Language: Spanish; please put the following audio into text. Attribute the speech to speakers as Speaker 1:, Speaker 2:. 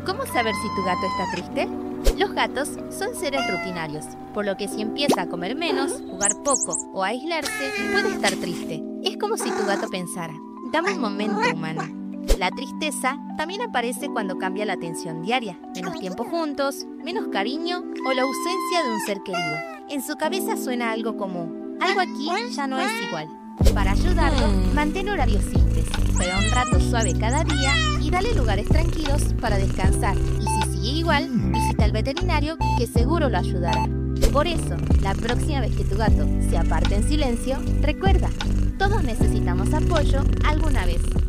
Speaker 1: ¿Cómo saber si tu gato está triste? Los gatos son seres rutinarios, por lo que si empieza a comer menos, jugar poco o a aislarse, puede estar triste. Es como si tu gato pensara: dame un momento, humano. La tristeza también aparece cuando cambia la atención diaria, menos tiempo juntos, menos cariño o la ausencia de un ser querido. En su cabeza suena algo como: algo aquí ya no es igual. Para ayudarlo, mantén horarios simples, juega un rato suave cada día y dale lugares tranquilos para descansar. Y si sigue igual, visita al veterinario, que seguro lo ayudará. Por eso, la próxima vez que tu gato se aparte en silencio, recuerda: todos necesitamos apoyo alguna vez.